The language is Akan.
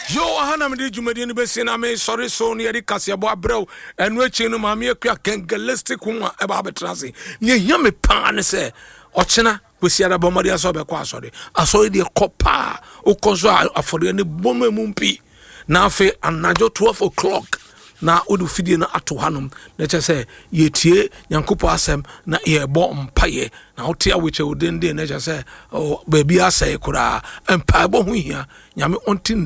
Yo, Hana Midi Jumadian Bessina may sorry so near the Cassiabo Bro and reaching Mamia Kangelistic woman about Betrasi. Near Yummy Pan say, Ochena, we see a Bomadia Sobe Quasori. I saw the copa, Okoza, for the Bome Mumpi. Now, fe and Najo 12 o'clock. Na odu fidie na ato hanom na che se yetie Nyankopɔ asɛm na ye bɔ mpaye na wotia weche odende na che se o baabi asɛe kura mpae bɔ ho hia nyame onti